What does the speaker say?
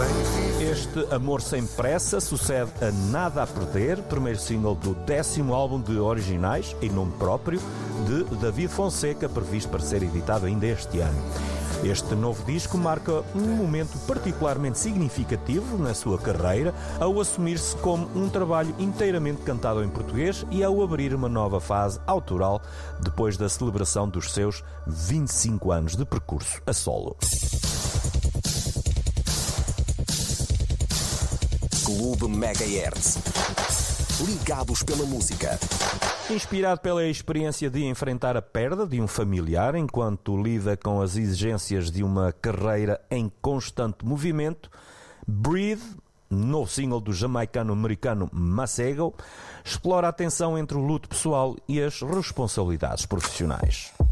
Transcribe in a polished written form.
Este Amor Sem Pressa sucede a Nada a Perder, primeiro single do 10º álbum de originais, em nome próprio, de David Fonseca, previsto para ser editado ainda este ano. Este novo disco marca um momento particularmente significativo na sua carreira, ao assumir-se como um trabalho inteiramente cantado em português e ao abrir uma nova fase autoral depois da celebração dos seus 25 anos de percurso a solo. Clube Megahertz. Ligados pela música. Inspirado pela experiência de enfrentar a perda de um familiar enquanto lida com as exigências de uma carreira em constante movimento, Breathe, novo single do jamaicano-americano Masego, explora a tensão entre o luto pessoal e as responsabilidades profissionais.